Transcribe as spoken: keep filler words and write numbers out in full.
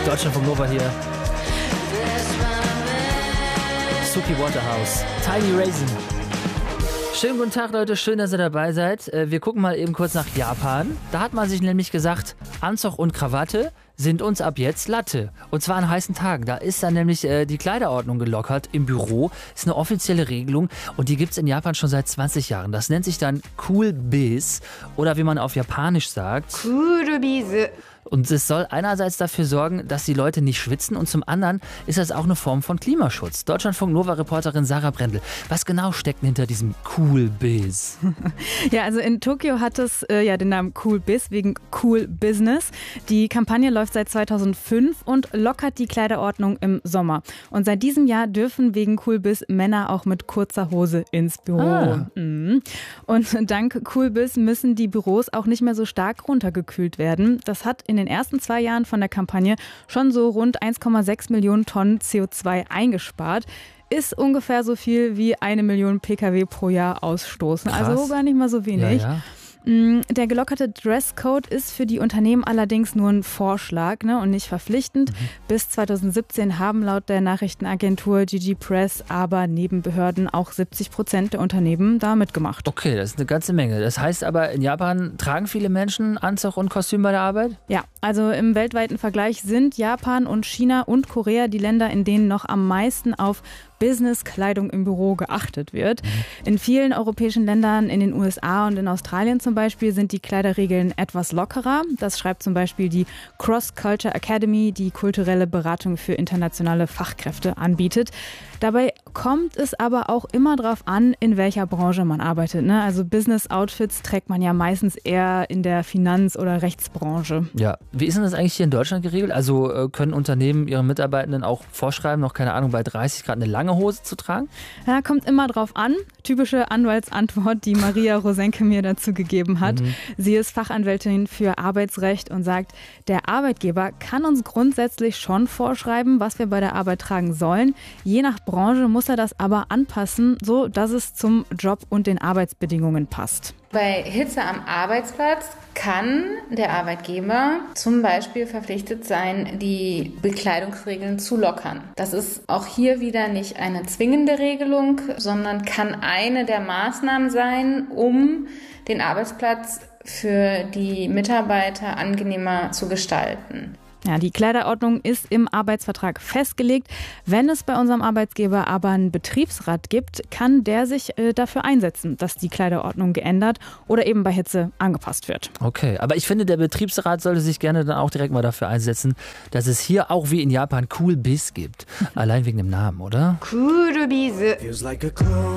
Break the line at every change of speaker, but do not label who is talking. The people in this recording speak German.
Deutschlandfunk Nova hier. Suki Waterhouse, Tiny Raisin. Schönen guten Tag, Leute. Schön, dass ihr dabei seid. Wir gucken mal eben kurz nach Japan. Da hat man sich nämlich gesagt, Anzug und Krawatte sind uns ab jetzt Latte. Und zwar an heißen Tagen. Da ist dann nämlich äh, die Kleiderordnung gelockert im Büro. Ist eine offizielle Regelung und die gibt es in Japan schon seit zwanzig Jahren. Das nennt sich dann Cool Biz oder wie man auf Japanisch sagt,
Cool Biz.
Und es soll einerseits dafür sorgen, dass die Leute nicht schwitzen und zum anderen ist das auch eine Form von Klimaschutz. Deutschlandfunk Nova-Reporterin Sarah Brendel. Was genau steckt hinter diesem Cool Biz?
Ja, also in Tokio hat es äh, ja den Namen Cool Biz wegen Cool Business. Die Kampagne läuft seit zweitausendfünf und lockert die Kleiderordnung im Sommer. Und seit diesem Jahr dürfen wegen Cool Biz Männer auch mit kurzer Hose ins Büro.
Ah.
Mhm. Und dank Cool Biz müssen die Büros auch nicht mehr so stark runtergekühlt werden. Das hat in den ersten zwei Jahren von der Kampagne schon so rund eins Komma sechs Millionen Tonnen C O zwei eingespart. Ist ungefähr so viel wie eine Million Pkw pro Jahr ausstoßen.
Krass.
Also gar nicht mal so wenig.
Ja, ja.
Der gelockerte Dresscode ist für die Unternehmen allerdings nur ein Vorschlag, ne, und nicht verpflichtend. Mhm. Bis zweitausendsiebzehn haben laut der Nachrichtenagentur G G Press aber neben Behörden auch siebzig Prozent der Unternehmen da mitgemacht.
Okay, das ist eine ganze Menge. Das heißt aber, in Japan tragen viele Menschen Anzug und Kostüm bei der Arbeit?
Ja, also im weltweiten Vergleich sind Japan und China und Korea die Länder, in denen noch am meisten auf Business-Kleidung im Büro geachtet wird. Mhm. In vielen europäischen Ländern, in den U S A und in Australien zum Beispiel, sind die Kleiderregeln etwas lockerer. Das schreibt zum Beispiel die Cross Culture Academy, die kulturelle Beratung für internationale Fachkräfte anbietet. Dabei kommt es aber auch immer darauf an, in welcher Branche man arbeitet, ne? Also Business-Outfits trägt man ja meistens eher in der Finanz- oder Rechtsbranche.
Ja, wie ist denn das eigentlich hier in Deutschland geregelt? Also äh, können Unternehmen ihren Mitarbeitenden auch vorschreiben, noch keine Ahnung, bei dreißig Grad eine lange Hose zu tragen?
Ja, kommt immer drauf an. Typische Anwaltsantwort, die Maria Rosenke mir dazu gegeben hat. Mhm. Sie ist Fachanwältin für Arbeitsrecht und sagt, der Arbeitgeber kann uns grundsätzlich schon vorschreiben, was wir bei der Arbeit tragen sollen. Je nach Branche muss er das aber anpassen, so dass es zum Job und den Arbeitsbedingungen passt.
Bei Hitze am Arbeitsplatz kann der Arbeitgeber zum Beispiel verpflichtet sein, die Bekleidungsregeln zu lockern. Das ist auch hier wieder nicht eine zwingende Regelung, sondern kann eine der Maßnahmen sein, um den Arbeitsplatz für die Mitarbeiter angenehmer zu gestalten.
Ja, die Kleiderordnung ist im Arbeitsvertrag festgelegt. Wenn es bei unserem Arbeitgeber aber einen Betriebsrat gibt, kann der sich äh, dafür einsetzen, dass die Kleiderordnung geändert oder eben bei Hitze angepasst wird.
Okay, aber ich finde, der Betriebsrat sollte sich gerne dann auch direkt mal dafür einsetzen, dass es hier auch wie in Japan Cool Biz gibt. Allein wegen dem Namen, oder?
Cool Biz.